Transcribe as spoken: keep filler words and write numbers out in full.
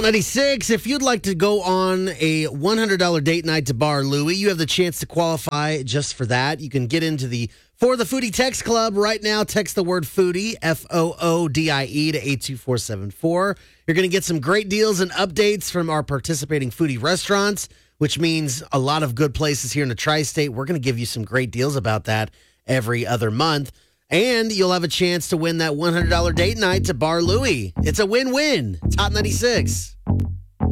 ninety-six, if you'd like to go on a one hundred dollars date night to Bar Louie, you have the chance to qualify just for that. You can get into the For the Foodie Text Club right now. Text the word foodie, F O O D I E, to eight two four seven four. You're going to get some great deals and updates from our participating foodie restaurants, which means a lot of good places here in the tri-state. We're going to give you some great deals about that every other month. And you'll have a chance to win that one hundred dollars date night to Bar Louie. It's a win-win. It's Hot ninety-six.